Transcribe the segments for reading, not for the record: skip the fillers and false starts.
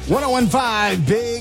1015 Big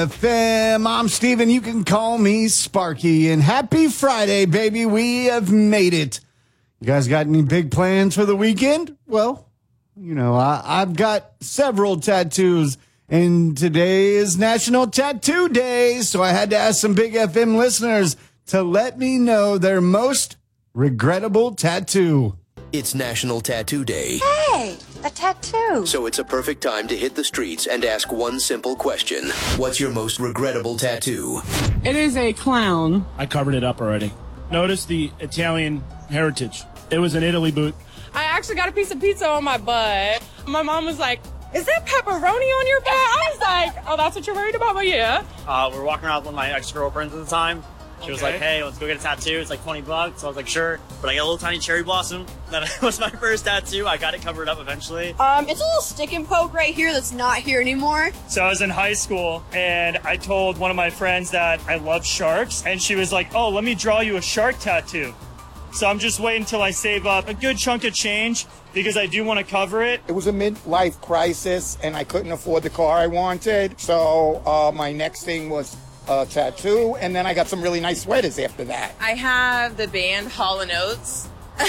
FM. I'm Steven. You can call me Sparky. And happy Friday, baby. We have made it. You guys got any big plans for the weekend? Well, you know, I've got several tattoos. And today is National Tattoo Day. So I had to ask some Big FM listeners to let me know their most regrettable tattoo. It's National Tattoo Day. Hey, a tattoo. So it's a perfect time to hit the streets and ask one simple question. What's your most regrettable tattoo? It is a clown. I covered it up already. Notice the Italian heritage. It was an Italy boot. I actually got a piece of pizza on my butt. My mom was like, is that pepperoni on your butt? I was like, oh, that's what you're worried about? Well, yeah. We were walking around with one of my ex-girlfriends at the time. She was like, hey, let's go get a tattoo. It's like $20. So I was like, sure. But I got a little tiny cherry blossom. That was my first tattoo. I got it covered up eventually. It's a little stick and poke right here that's not here anymore. So I was in high school, and I told one of my friends that I love sharks, and she was like, oh, let me draw you a shark tattoo. So I'm just waiting until I save up a good chunk of change because I do want to cover it. It was a midlife crisis, and I couldn't afford the car I wanted. So my next thing was a tattoo, and then I got some really nice sweaters after that. I have the band Hall & Oates,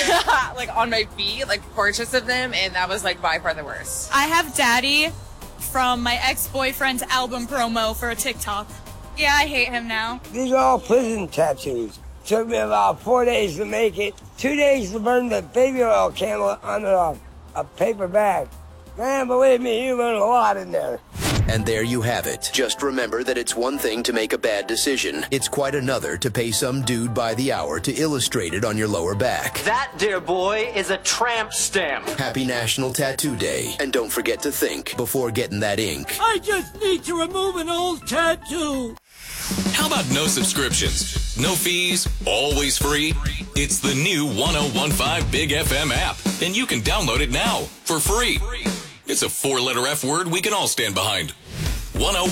like on my feet, like portraits of them, and that was like by far the worst. I have Daddy from my ex-boyfriend's album promo for a TikTok. Yeah, I hate him now. These are all prison tattoos. Took me about 4 days to make it. 2 days to burn the baby oil candle under a paper bag. Man, believe me, you learn a lot in there. And there you have it. Just remember that it's one thing to make a bad decision. It's quite another to pay some dude by the hour to illustrate it on your lower back. That, dear boy, is a tramp stamp. Happy National Tattoo Day. And don't forget to think before getting that ink. I just need to remove an old tattoo. How about no subscriptions, no fees, always free? It's the new 1015 Big FM app, and you can download it now for free. It's a 4-letter F word we can all stand behind. 1015